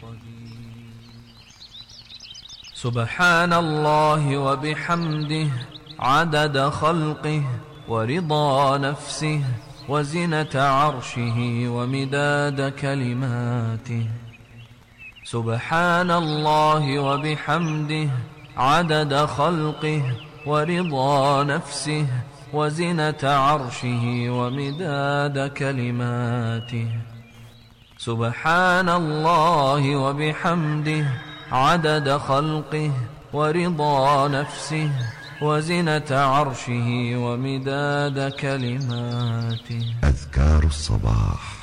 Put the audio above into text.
سبحان الله وبحمده عدد خلقه ورضا نفسه وزنة عرشه ومداد كلماته. سبحان الله وبحمده عدد خلقه ورضا نفسه وزنة عرشه ومداد كلماته. سبحان الله وبحمده عدد خلقه ورضا نفسه وزنة عرشه ومداد كلماته. أذكار الصباح.